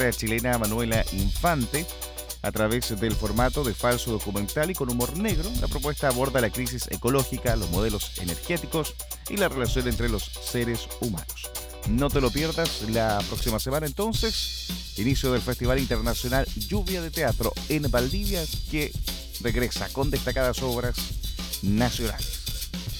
chilena Manuela Infante a través del formato de falso documental y con humor negro. La propuesta aborda la crisis ecológica, los modelos energéticos y la relación entre los seres humanos. No te lo pierdas la próxima semana entonces, inicio del Festival Internacional Lluvia de Teatro en Valdivia, que regresa con destacadas obras nacionales.